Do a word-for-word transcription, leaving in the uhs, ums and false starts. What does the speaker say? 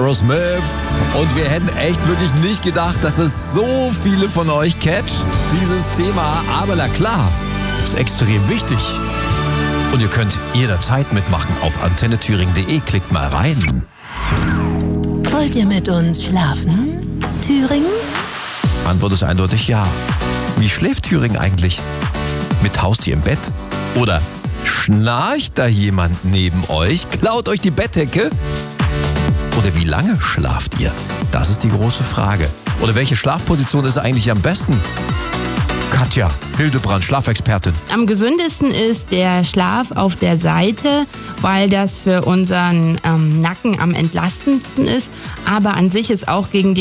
Aerosmith. Und wir hätten echt wirklich nicht gedacht, dass es so viele von euch catcht, dieses Thema. Aber na klar, ist extrem wichtig. Und ihr könnt jederzeit mitmachen auf antenne thüringen punkt de. Klickt mal rein. Wollt ihr mit uns schlafen, Thüringen? Antwort ist eindeutig ja. Wie schläft Thüringen eigentlich? Mit Haustier im Bett? Oder schnarcht da jemand neben euch? Klaut euch die Bettdecke? Oder wie lange schlaft ihr? Das ist die große Frage. Oder welche Schlafposition ist eigentlich am besten? Katja Hildebrand, Schlafexpertin. Am gesündesten ist der Schlaf auf der Seite, weil das für unseren ähm, Nacken am entlastendsten ist. Aber an sich ist auch gegen die